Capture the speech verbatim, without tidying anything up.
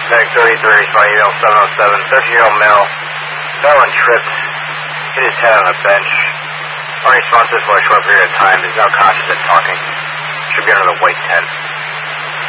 Medic thirty-three, responding to seven oh seven. thirteen-year-old male fell and tripped, hit his head on a bench. Unresponsive for a short period of time. He's now conscious and talking. Should be under the white tent.